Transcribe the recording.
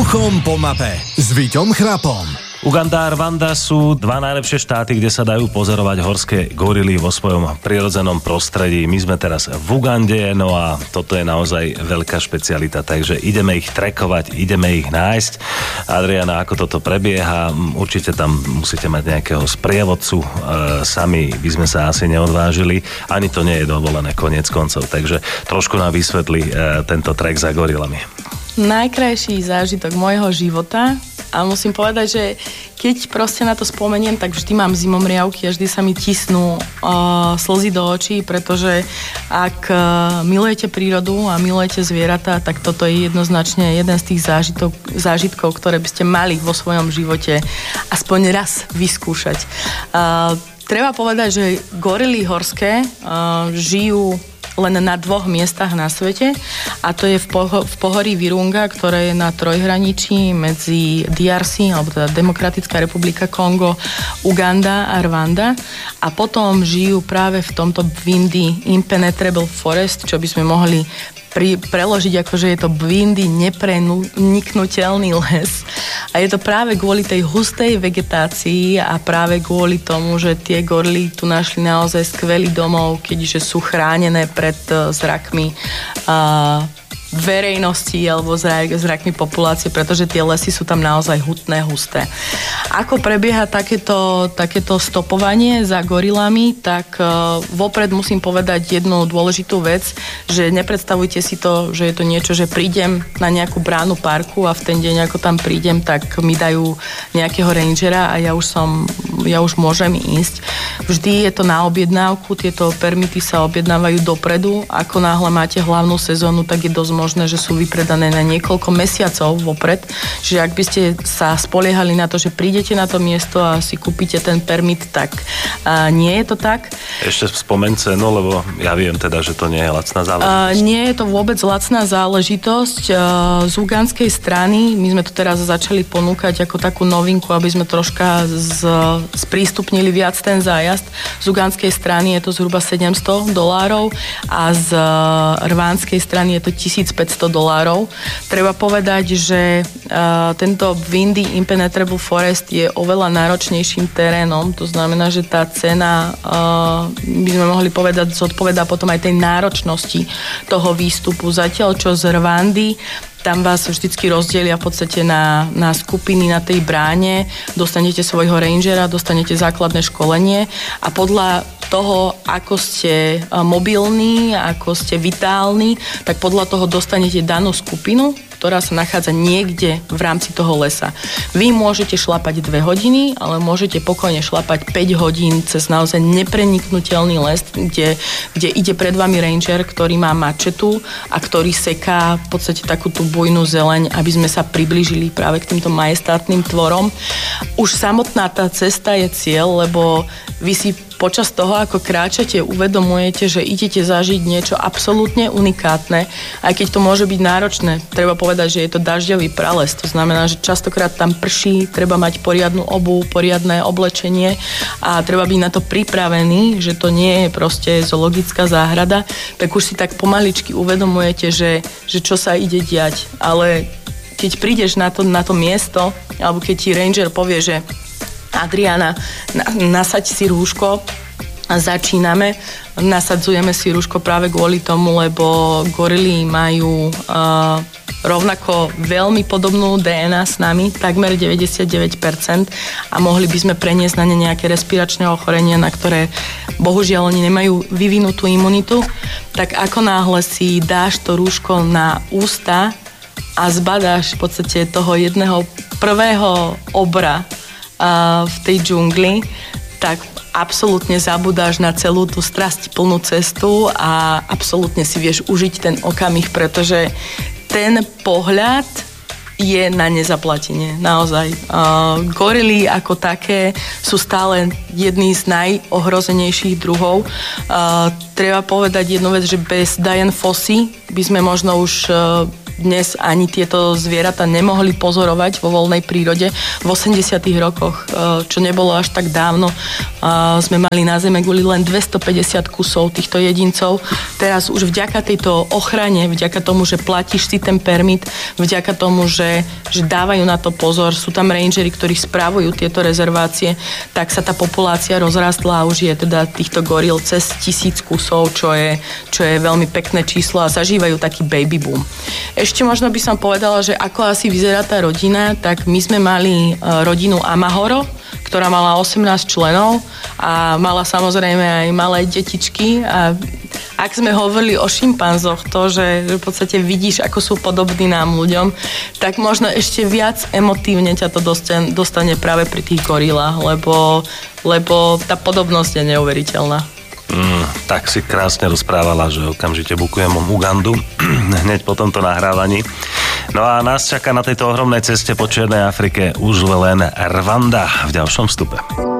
Uchom po mape s Víťom Chrapom. Uganda a Rwanda sú dva najlepšie štáty, kde sa dajú pozorovať horské gorily vo svojom prirodzenom prostredí. My sme teraz v Ugande, no a toto je naozaj veľká špecialita, takže ideme ich trekovať, ideme ich nájsť. Adriana, ako toto prebieha? Určite tam musíte mať nejakého sprievodcu, sami by sme sa asi neodvážili, ani to nie je dovolené koniec koncov, takže trošku nám vysvetlí tento trek za gorilami. Najkrajší zážitok môjho života a musím povedať, že keď proste na to spomeniem, tak vždy mám zimomriavky a vždy sa mi tisnú slzy do očí, pretože ak milujete prírodu a milujete zvieratá, tak toto je jednoznačne jeden z tých zážitkov, ktoré by ste mali vo svojom živote aspoň raz vyskúšať. Treba povedať, že gorily horské žijú len na 2 miestach na svete a to je v pohorí Virunga, ktoré je na trojhraničí medzi DRC, alebo teda Demokratická republika Kongo, Uganda a Rwanda a potom žijú práve v tomto Bwindi Impenetrable Forest, čo by sme mohli preložiť ako, že je to Bwindi nepreniknutelný les. A je to práve kvôli tej hustej vegetácii a práve kvôli tomu, že tie gorily tu našli naozaj skvelý domov, keďže sú chránené pred zrakmi verejnosti alebo zrakmi populácie, pretože tie lesy sú tam naozaj husté. Ako prebieha takéto stopovanie za gorilami, tak vopred musím povedať jednu dôležitú vec, že nepredstavujte si to, že je to niečo, že prídem na nejakú bránu parku a v ten deň, ako tam prídem, tak mi dajú nejakého rangera a ja už môžem ísť. Vždy je to na objednávku, tieto permity sa objednávajú dopredu, ako náhle máte hlavnú sezónu, tak je dosť možné, že sú vypredané na niekoľko mesiacov vopred. Čiže ak by ste sa spoliehali na to, že prídete na to miesto a si kúpite ten permit, tak nie je to tak. Ešte spomeň cenu, lebo ja viem teda, že to nie je lacná záležitosť. Nie je to vôbec lacná záležitosť. Z ugandskej strany, my sme to teraz začali ponúkať ako takú novinku, aby sme troška sprístupnili viac ten zájazd. Z ugandskej strany je to zhruba $700 a z rwandskej strany je to $1500. Treba povedať, že tento Bwindi Impenetrable Forest je oveľa náročnejším terénom, to znamená, že tá cena, by sme mohli povedať, zodpovedá potom aj tej náročnosti toho výstupu. Zatiaľ, čo z Rwandy, tam vás vždycky rozdelia v podstate na skupiny na tej bráne, dostanete svojho rangera, dostanete základné školenie a podľa toho, ako ste mobilní, ako ste vitálni, tak podľa toho dostanete danú skupinu, ktorá sa nachádza niekde v rámci toho lesa. Vy môžete šlapať 2 hodiny, ale môžete pokojne šlapať 5 hodín cez naozaj nepreniknutelný les, kde ide pred vami ranger, ktorý má mačetu a ktorý seká v podstate takú tú bujnú zeleň, aby sme sa priblížili práve k týmto majestátnym tvorom. Už samotná tá cesta je cieľ, lebo vy si počas toho, ako kráčate, uvedomujete, že idete zažiť niečo absolútne unikátne, aj keď to môže byť náročné. Treba povedať, že je to dažďový prales, to znamená, že častokrát tam prší, treba mať poriadnu obuv, poriadne oblečenie a treba byť na to pripravený, že to nie je proste zoologická záhrada, tak už si tak pomaličky uvedomujete, že čo sa ide diať. Ale keď prídeš na to miesto, alebo keď ti ranger povie, že Adriana, nasaď si rúško a začíname. Nasadzujeme si rúško práve kvôli tomu, lebo gorily majú rovnako veľmi podobnú DNA s nami, takmer 99% a mohli by sme preniesť na ne nejaké respiračné ochorenia, na ktoré bohužiaľ oni nemajú vyvinutú imunitu. Tak ako náhle si dáš to rúško na ústa a zbadáš v podstate toho jedného prvého obra v tej džungli, tak absolútne zabudáš na celú tú strastiplnú cestu a absolútne si vieš užiť ten okamih, pretože ten pohľad je na nezaplatenie, naozaj. Gorily ako také sú stále jedný z najohrozenejších druhov. Treba povedať jednu vec, že bez Dian Fossey by sme možno už dnes ani tieto zvieratá nemohli pozorovať vo voľnej prírode. V 80. rokoch, čo nebolo až tak dávno, sme mali na Zemeguli len 250 kusov týchto jedincov. Teraz už vďaka tejto ochrane, vďaka tomu, že platíš si ten permit, vďaka tomu, že dávajú na to pozor, sú tam rangery, ktorí spravujú tieto rezervácie, tak sa tá populácia rozrastla a už je teda týchto goril cez 1000 kusov, čo je veľmi pekné číslo a zažívajú taký baby boom. Ešte možno by som povedala, že ako asi vyzerá tá rodina, tak my sme mali rodinu Amahoro, ktorá mala 18 členov a mala samozrejme aj malé detičky a ak sme hovorili o šimpanzoch, to, že v podstate vidíš, ako sú podobní nám ľuďom, tak možno ešte viac emotívne ťa to dostane práve pri tých gorilách, lebo tá podobnosť je neuveriteľná. Tak si krásne rozprávala, že okamžite bukujem Ugandu hneď po tomto nahrávaní. No a nás čaká na tejto ohromnej ceste po Čiernej Afrike už len Rwanda v ďalšom vstupe.